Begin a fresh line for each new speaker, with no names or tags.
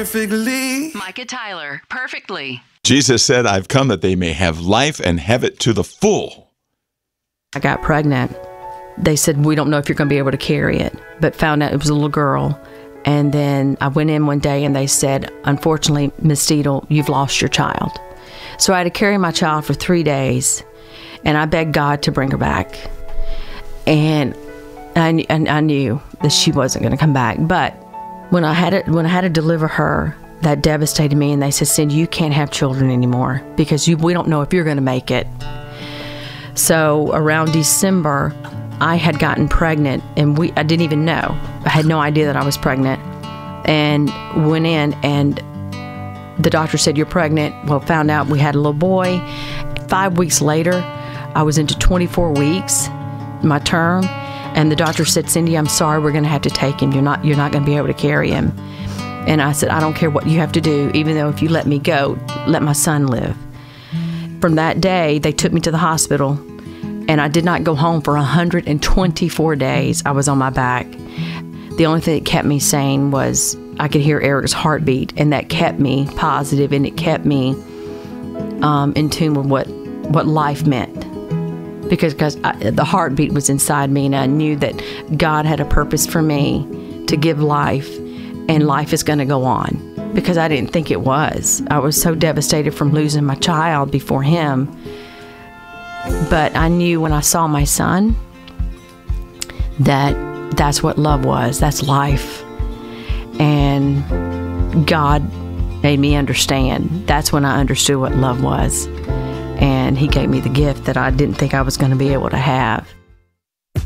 perfectly.
Micah Tyler, perfectly.
Jesus said, I've come that they may have life and have it to the full.
I got pregnant. They said, we don't know if you're going to be able to carry it, but found out it was a little girl. And then I went in one day and they said, unfortunately, Miss Steedle, you've lost your child. So I had to carry my child for 3 days, and I begged God to bring her back. And I knew that she wasn't going to come back. But when I had to deliver her, that devastated me. And they said, Cindy, you can't have children anymore because we don't know if you're going to make it. So around December, I had gotten pregnant, and I didn't even know. I had no idea that I was pregnant, and went in, and the doctor said, you're pregnant. Well, found out we had a little boy. 5 weeks later, I was into 24 weeks, my term, and the doctor said, Cindy, I'm sorry, we're going to have to take him. You're not going to be able to carry him. And I said, I don't care what you have to do, even though if you let me go, let my son live. From that day, they took me to the hospital, and I did not go home for 124 days. I was on my back. The only thing that kept me sane was I could hear Eric's heartbeat, and that kept me positive, and it kept me in tune with what life meant. Because the heartbeat was inside me, and I knew that God had a purpose for me to give life, and life is going to go on. Because I didn't think it was. I was so devastated from losing my child before him. But I knew when I saw my son that that's what love was. That's life. And God made me understand. That's when I understood what love was. And he gave me the gift that I didn't think I was going to be able to have.